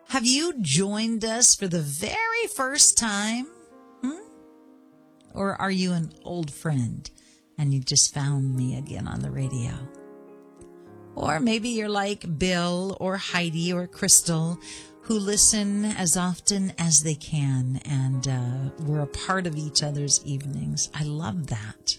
Have you joined us for the very first time? Or are you an old friend and you just found me again on the radio? Or maybe you're like Bill or Heidi or Crystal, who listen as often as they can, and we're a part of each other's evenings. I love that.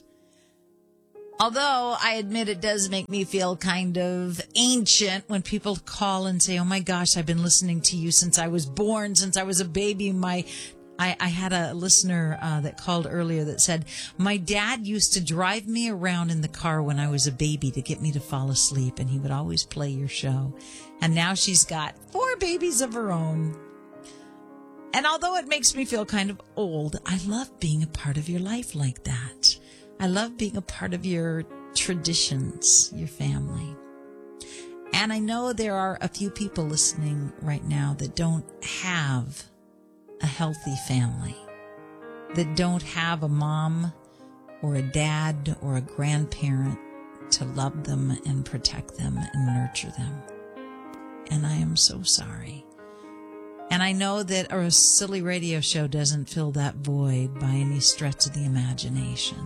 Although I admit it does make me feel kind of ancient when people call and say, oh my gosh, I've been listening to you since I was born, since I was a baby. I had a listener that called earlier that said, my dad used to drive me around in the car when I was a baby to get me to fall asleep, and he would always play your show. And now she's got 4 babies of her own. And although it makes me feel kind of old, I love being a part of your life like that. I love being a part of your traditions, your family. And I know there are a few people listening right now that don't have a healthy family, that don't have a mom or a dad or a grandparent to love them and protect them and nurture them. And I am so sorry. And I know that a silly radio show doesn't fill that void by any stretch of the imagination.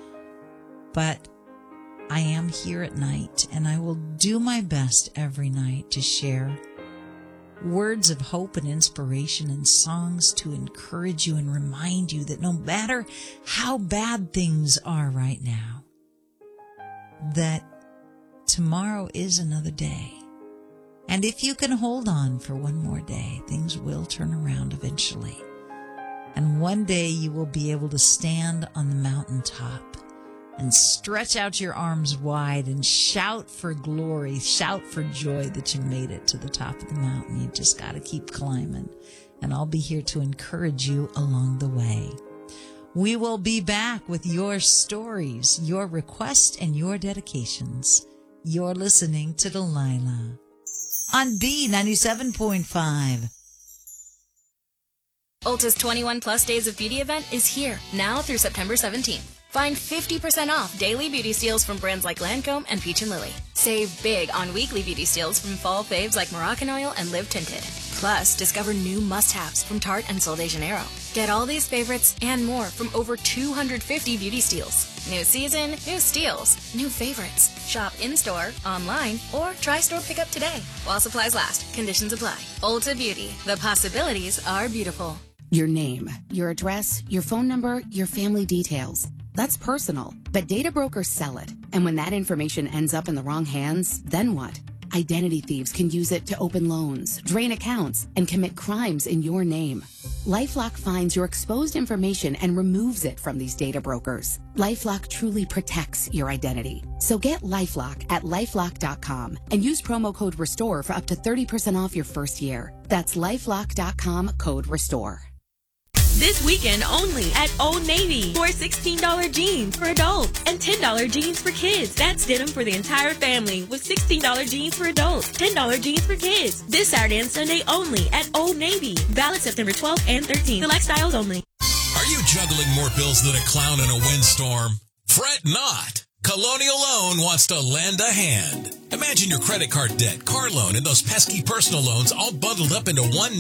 But I am here at night, and I will do my best every night to share words of hope and inspiration and songs to encourage you and remind you that no matter how bad things are right now, that tomorrow is another day. And if you can hold on for one more day, things will turn around eventually. And one day you will be able to stand on the mountaintop and stretch out your arms wide and shout for glory, shout for joy that you made it to the top of the mountain. You just got to keep climbing. And I'll be here to encourage you along the way. We will be back with your stories, your requests, and your dedications. You're listening to Delilah on B97.5. Ulta's 21 Plus Days of Beauty event is here, now through September 17th. Find 50% off daily beauty steals from brands like Lancome and Peach & Lily. Save big on weekly beauty steals from fall faves like Moroccan Oil and Live Tinted. Plus, discover new must-haves from Tarte and Sol de Janeiro. Get all these favorites and more from over 250 beauty steals. New season, new steals, new favorites. Shop in-store, online, or try store pickup today. While supplies last, conditions apply. Ulta Beauty. The possibilities are beautiful. Your name, your address, your phone number, your family details. That's personal, but data brokers sell it. And when that information ends up in the wrong hands, then what? Identity thieves can use it to open loans, drain accounts, and commit crimes in your name. LifeLock finds your exposed information and removes it from these data brokers. LifeLock truly protects your identity. So get LifeLock at LifeLock.com and use promo code RESTORE for up to 30% off your first year. That's LifeLock.com, code RESTORE. This weekend only at Old Navy for $16 jeans for adults and $10 jeans for kids. That's denim for the entire family with $16 jeans for adults, $10 jeans for kids. This Saturday and Sunday only at Old Navy. Valid September 12th and 13th. Select styles only. Are you juggling more bills than a clown in a windstorm? Fret not. Colonial Loan wants to lend a hand. Imagine your credit card debt, car loan, and those pesky personal loans all bundled up into one